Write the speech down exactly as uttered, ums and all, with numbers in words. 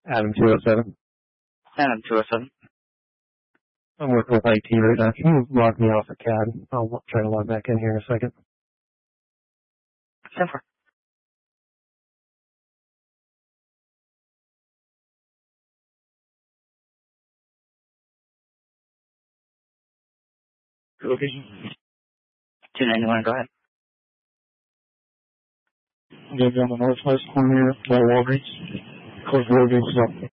Adam two oh seven. Adam two oh seven. I'm working with I T right now. Can you log me off of C A D? I'll try to log back in here in a second. Simple. Okay. two ninety-one, go ahead. I'm going to be on the northwest corner here by Walgreens. Close Walgreens up.